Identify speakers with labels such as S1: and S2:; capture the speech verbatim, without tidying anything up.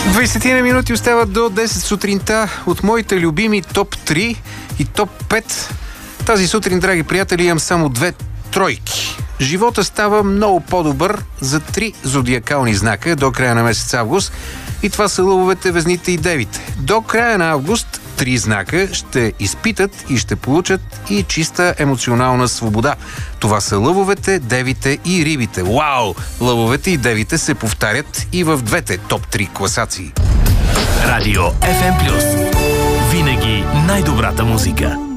S1: двайсет на минути остават до десет сутринта от моите любими топ три и топ пет. Тази сутрин, драги приятели, имам само две тройки. Живота става много по-добър за три зодиакални знака до края на месец август. И това са лъвовете, везните и девите. До края на август три знака ще изпитат и ще получат и чиста емоционална свобода. Това са лъвовете, девите и рибите. Вау! Лъвовете и девите се повтарят и в двете топ три класации.
S2: Радио Еф Ем Плюс. Винаги най-добрата музика.